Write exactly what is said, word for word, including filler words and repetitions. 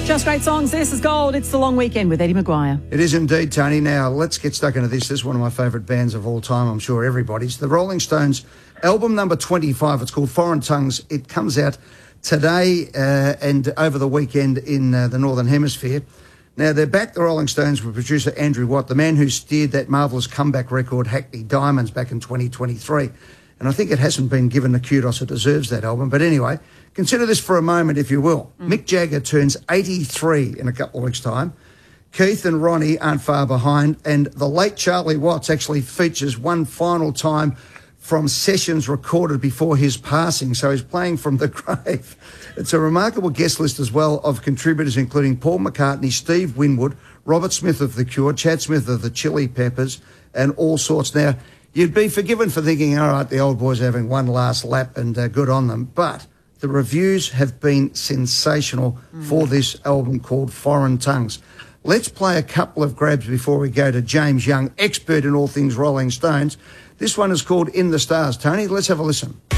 Just great songs. This is Gold. It's the long weekend with Eddie McGuire. It is indeed, Tony. Now, let's get stuck into this. This is one of my favourite bands of all time. I'm sure everybody's. The Rolling Stones, album number twenty-five. It's called Foreign Tongues. It comes out today uh, and over the weekend in uh, the Northern Hemisphere. Now, they're back, the Rolling Stones, with producer Andrew Watt, the man who steered that marvellous comeback record, Hackney Diamonds, back in twenty twenty-three. And I think it hasn't been given the kudos it deserves, that album. But anyway, consider this for a moment, if you will. Mm. Mick Jagger turns eighty-three in a couple of weeks' time. Keith and Ronnie aren't far behind. And the late Charlie Watts actually features one final time from sessions recorded before his passing. So he's playing from the grave. It's a remarkable guest list as well of contributors, including Paul McCartney, Steve Winwood, Robert Smith of The Cure, Chad Smith of the Chili Peppers, and all sorts. Now, you'd be forgiven for thinking, all right, the old boys are having one last lap and uh, good on them. But the reviews have been sensational mm. for this album called Foreign Tongues. Let's play a couple of grabs before we go to James Young, expert in all things Rolling Stones. This one is called In the Stars. Tony, let's have a listen.